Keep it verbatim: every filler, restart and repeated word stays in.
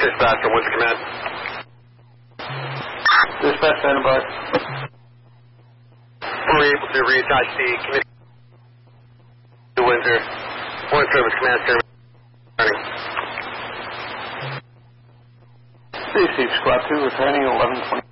dispatch from Windsor Command. Dispatch, stand by. Were we able to reattach the committee to Windsor? Foreign Service Command, sir. Returning. Receive Squad two, returning eleven twenty.